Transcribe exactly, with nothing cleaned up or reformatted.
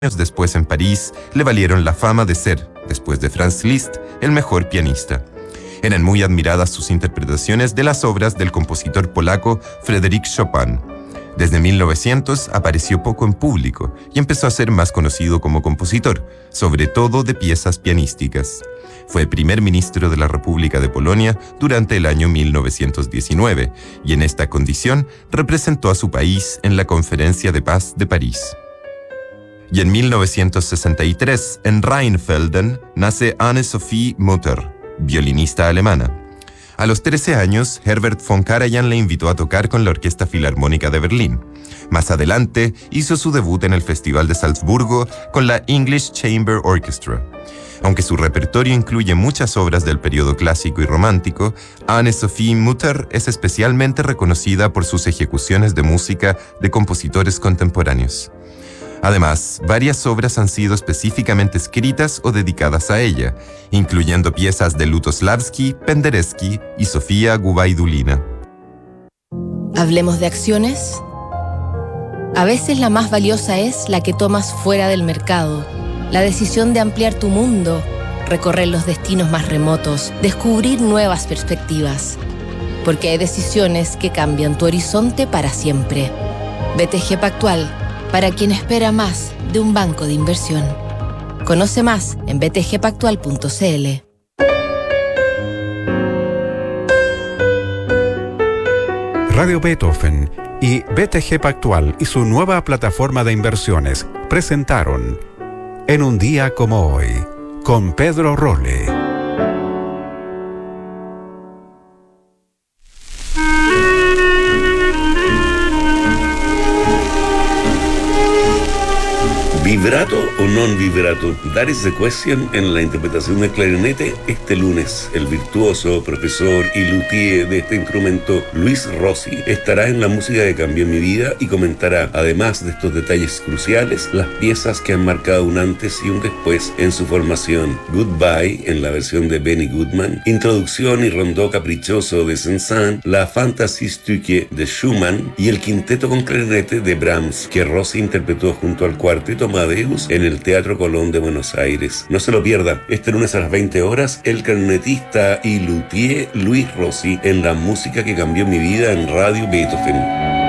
años después en París le valieron la fama de ser, después de Franz Liszt, el mejor pianista. Eran muy admiradas sus interpretaciones de las obras del compositor polaco Frédéric Chopin. Desde mil novecientos apareció poco en público y empezó a ser más conocido como compositor, sobre todo de piezas pianísticas. Fue primer ministro de la República de Polonia durante el año mil novecientos diecinueve y en esta condición representó a su país en la Conferencia de Paz de París. Y en mil novecientos sesenta y tres, en Rheinfelden, nace Anne-Sophie Mutter, violinista alemana. A los trece años, Herbert von Karajan le invitó a tocar con la Orquesta Filarmónica de Berlín. Más adelante, hizo su debut en el Festival de Salzburgo con la English Chamber Orchestra. Aunque su repertorio incluye muchas obras del periodo clásico y romántico, Anne-Sophie Mutter es especialmente reconocida por sus ejecuciones de música de compositores contemporáneos. Además, varias obras han sido específicamente escritas o dedicadas a ella, incluyendo piezas de Lutosławski, Penderecki y Sofía Gubaidulina. ¿Hablemos de acciones? A veces la más valiosa es la que tomas fuera del mercado, la decisión de ampliar tu mundo, recorrer los destinos más remotos, descubrir nuevas perspectivas. Porque hay decisiones que cambian tu horizonte para siempre. B T G Pactual, para quien espera más de un banco de inversión. Conoce más en b t g pactual punto c l. Radio Beethoven y B T G Pactual y su nueva plataforma de inversiones presentaron En un día como hoy, con Pedro Rolle. ¿Vibrato o non vibrato? That is the question en la interpretación del clarinete este lunes. El virtuoso, profesor y luthier de este instrumento, Luis Rossi, estará en la música que cambió mi vida y comentará, además de estos detalles cruciales, las piezas que han marcado un antes y un después en su formación. Goodbye, en la versión de Benny Goodman, Introducción y Rondó Caprichoso de Saint-Saëns, la Fantasiestücke de Schumann y el quinteto con clarinete de Brahms, que Rossi interpretó junto al cuarteto Amadeus en el Teatro Colón de Buenos Aires. No se lo pierda, este lunes a las veinte horas, el clarinetista y luthier Luis Rossi en la música que cambió mi vida en Radio Beethoven.